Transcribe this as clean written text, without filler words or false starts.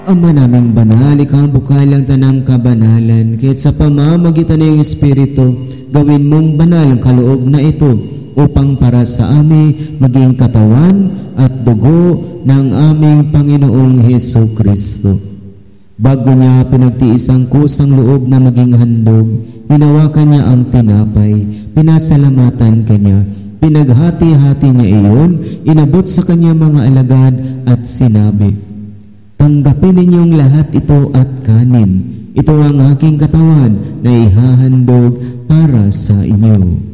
Ama naming banal, ikaw ang bukal ang tanang kabanalan, kaya't sa pamamagitan ng iyong Espiritu, gawin mong banal ang kaloob na ito, upang para sa amin maging katawan at dugo ng aming Panginoong Heso Kristo. Bago niya pinagtiis ang kusang loob na maging handog, hinawakan niya ang tinapay, pinasalamatan kanya, pinaghati-hati niya iyon, inabot sa kanya mga alagad at sinabi, "Tanggapin ninyong lahat ito at kanin. Ito ang aking katawan na ihahandog para sa inyo."